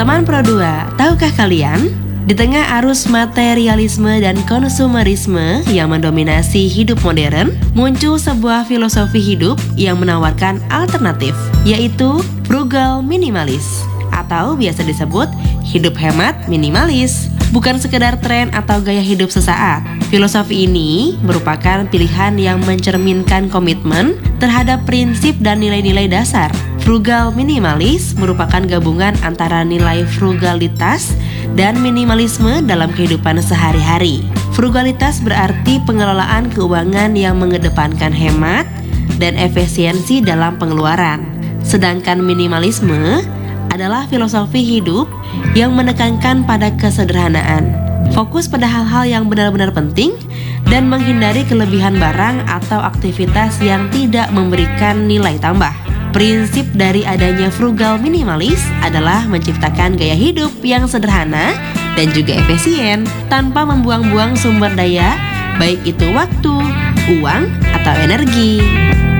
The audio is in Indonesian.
Teman Pro 2, tahukah kalian? Di tengah arus materialisme dan konsumerisme yang mendominasi hidup modern, muncul sebuah filosofi hidup yang menawarkan alternatif, yaitu frugal minimalis, atau biasa disebut hidup hemat minimalis. Bukan sekedar tren atau gaya hidup sesaat. Filosofi ini merupakan pilihan yang mencerminkan komitmen terhadap prinsip dan nilai-nilai dasar. Frugal minimalis merupakan gabungan antara nilai frugalitas dan minimalisme dalam kehidupan sehari-hari. Frugalitas berarti pengelolaan keuangan yang mengedepankan hemat dan efisiensi dalam pengeluaran. Sedangkan minimalisme adalah filosofi hidup yang menekankan pada kesederhanaan, fokus pada hal-hal yang benar-benar penting, dan menghindari kelebihan barang atau aktivitas yang tidak memberikan nilai tambah. Prinsip dari adanya frugal minimalis adalah menciptakan gaya hidup yang sederhana dan juga efisien tanpa membuang-buang sumber daya, baik itu waktu, uang, atau energi.